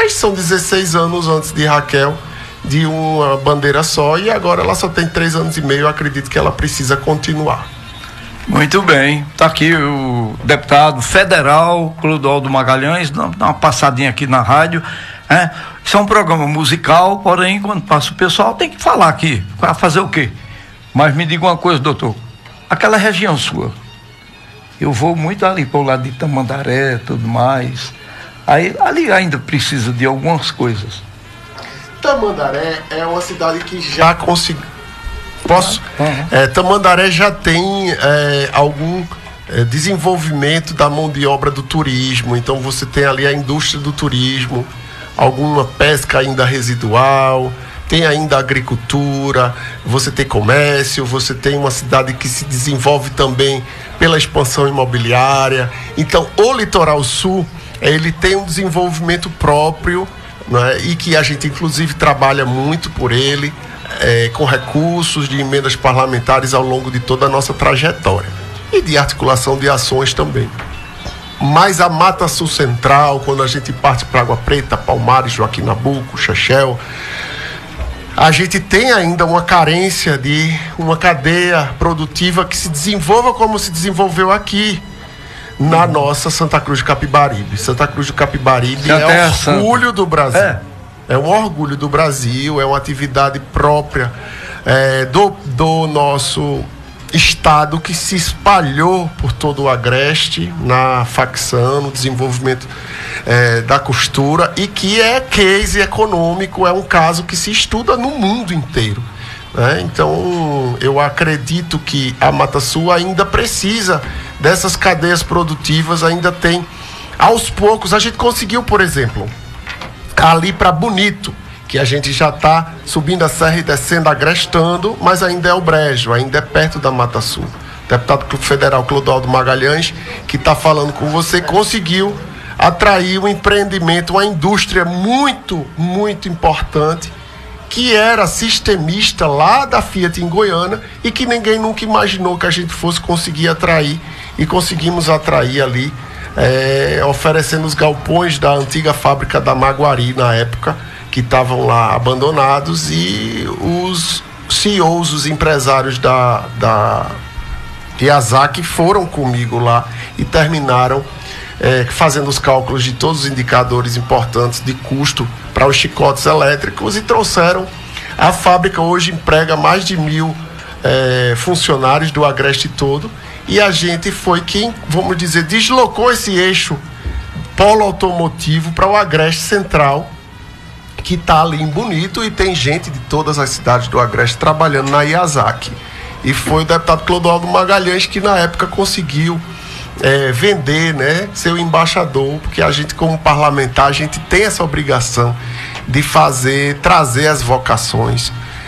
mas são 16 anos antes de Raquel, de uma bandeira só, e agora ela só tem 3 anos e meio. Eu acredito que ela precisa continuar. Muito bem, está aqui o deputado federal Clodoaldo Magalhães, dá uma passadinha aqui na rádio, né? Isso é um programa musical, porém quando passa o pessoal tem que falar aqui, vai fazer o quê? Mas me diga uma coisa, doutor, aquela região sua, eu vou muito ali para o lado de Tamandaré, tudo mais, aí ali ainda precisa de algumas coisas. Tamandaré é uma cidade que já conseguiu. Tamandaré já tem algum desenvolvimento da mão de obra do turismo, então você tem ali a indústria do turismo, alguma pesca ainda residual, tem ainda agricultura, você tem comércio, você tem uma cidade que se desenvolve também pela expansão imobiliária. Então o litoral sul, ele tem um desenvolvimento próprio, né, e que a gente inclusive trabalha muito por ele, com recursos de emendas parlamentares ao longo de toda a nossa trajetória e de articulação de ações também. Mas a Mata Sul Central, quando a gente parte para Água Preta, Palmares, Joaquim Nabuco, Chechel, a gente tem ainda uma carência de uma cadeia produtiva que se desenvolva como se desenvolveu aqui na nossa Santa Cruz de Capibaribe. Santa Cruz de Capibaribe é orgulho do Brasil. É um orgulho do Brasil, é uma atividade própria do nosso estado, que se espalhou por todo o Agreste, na facção, no desenvolvimento da costura, e que é case econômico, é um caso que se estuda no mundo inteiro, né? Então, eu acredito que a Mata Sul ainda precisa dessas cadeias produtivas, ainda tem, aos poucos, a gente conseguiu, por exemplo, ali para Bonito, que a gente já está subindo a serra e descendo, agrestando, mas ainda é o brejo, ainda é perto da Mata Sul. O deputado federal Clodoaldo Magalhães, que está falando com você, conseguiu atrair um empreendimento, uma indústria muito, muito importante, que era sistemista lá da Fiat em Goiânia, e que ninguém nunca imaginou que a gente fosse conseguir atrair, e conseguimos atrair ali, oferecendo os galpões da antiga fábrica da Maguari na época, que estavam lá abandonados, e os CEOs, os empresários da Yazaki foram comigo lá e terminaram fazendo os cálculos de todos os indicadores importantes de custo para os chicotes elétricos, e trouxeram. A fábrica hoje emprega mais de 1.000 funcionários do Agreste todo, e a gente foi quem, vamos dizer, deslocou esse eixo polo automotivo para o Agreste Central, que está ali em Bonito, e tem gente de todas as cidades do Agreste trabalhando na Yazaki. E foi o deputado Clodoaldo Magalhães que na época conseguiu vender, né, ser o embaixador, porque a gente, como parlamentar, a gente tem essa obrigação de trazer as vocações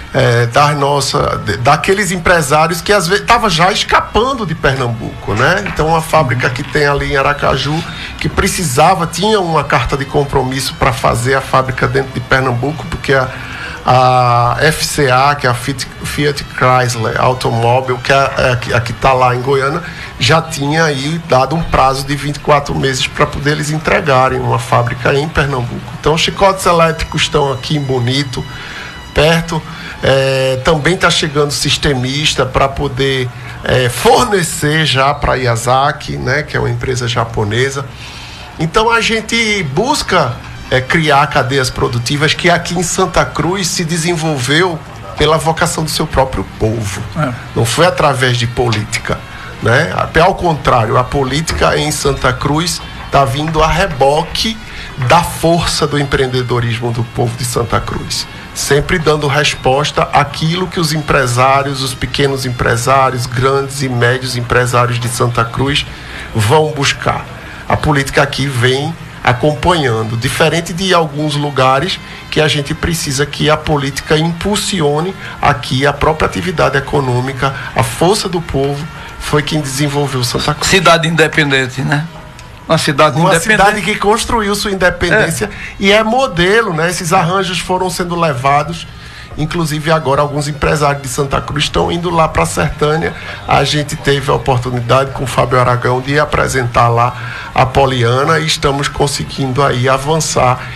daqueles empresários que às vezes estavam já escapando de Pernambuco, né? Então, uma fábrica que tem ali em Aracaju, que tinha uma carta de compromisso para fazer a fábrica dentro de Pernambuco, porque a FCA, que é a Fiat Chrysler Automóvel, que a que está lá em Goiânia, já tinha aí dado um prazo de 24 meses para poder eles entregarem uma fábrica em Pernambuco. Então, os chicotes elétricos estão aqui em Bonito, perto. Também está chegando sistemista para poder fornecer já para a Yazaki, né, que é uma empresa japonesa. Então a gente busca criar cadeias produtivas que aqui em Santa Cruz se desenvolveu pela vocação do seu próprio povo. Não foi através de política, né? Até ao contrário, a política em Santa Cruz está vindo a reboque da força do empreendedorismo do povo de Santa Cruz, sempre dando resposta àquilo que os empresários, os pequenos empresários, grandes e médios empresários de Santa Cruz vão buscar. A política aqui vem acompanhando, diferente de alguns lugares que a gente precisa que a política impulsione. Aqui a própria atividade econômica, a força do povo foi quem desenvolveu Santa Cruz. Cidade independente, né? Uma cidade que construiu sua independência e é modelo, né? Esses arranjos foram sendo levados, inclusive agora alguns empresários de Santa Cruz estão indo lá para a Sertânia. A gente teve a oportunidade com o Fábio Aragão de apresentar lá a Poliana, e estamos conseguindo aí avançar